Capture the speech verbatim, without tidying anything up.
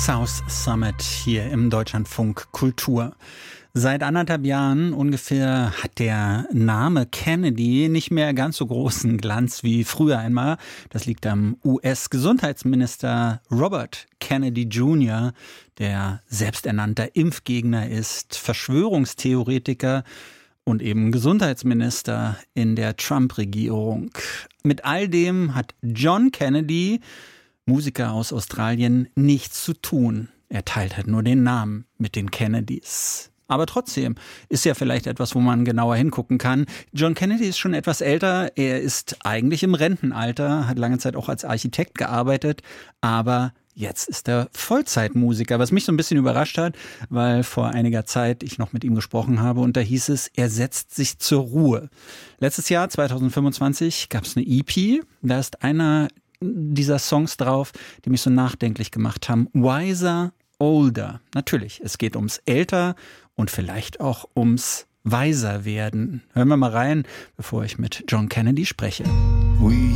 South Summit hier im Deutschlandfunk Kultur. Seit anderthalb Jahren ungefähr hat der Name Kennedy nicht mehr ganz so großen Glanz wie früher einmal. Das liegt am U S-Gesundheitsminister Robert Kennedy Junior, der selbsternannter Impfgegner ist, Verschwörungstheoretiker und eben Gesundheitsminister in der Trump-Regierung. Mit all dem hat John Kennedy, Musiker aus Australien, nichts zu tun. Er teilt halt nur den Namen mit den Kennedys. Aber trotzdem ist ja vielleicht etwas, wo man genauer hingucken kann. John Kennedy ist schon etwas älter. Er ist eigentlich im Rentenalter, hat lange Zeit auch als Architekt gearbeitet, aber jetzt ist er Vollzeitmusiker, was mich so ein bisschen überrascht hat, weil vor einiger Zeit ich noch mit ihm gesprochen habe und da hieß es, er setzt sich zur Ruhe. Letztes Jahr, zwanzig fünfundzwanzig, gab es eine E P, da ist einer dieser Songs drauf, die mich so nachdenklich gemacht haben. Wiser, Older. Natürlich, es geht ums Älter und vielleicht auch ums Weiser werden. Hören wir mal rein, bevor ich mit John Kennedy spreche. We